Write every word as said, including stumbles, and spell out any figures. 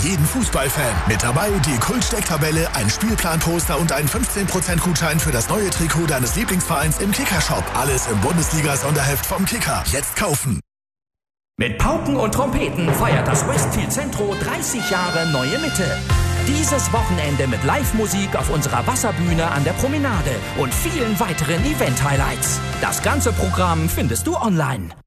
jeden Fußballfan. Mit dabei die Kult-Stecktabelle, ein Spielplanposter und ein fünfzehn Prozent Gutschein für das neue Trikot deines Lieblingsvereins im Kicker-Shop. Alles im Bundesliga-Sonderheft vom Kicker. Jetzt kaufen. Mit Pauken und Trompeten feiert das Westfield Centro dreißig Jahre Neue Mitte. Dieses Wochenende mit Live-Musik auf unserer Wasserbühne an der Promenade und vielen weiteren Event-Highlights. Das ganze Programm findest du online.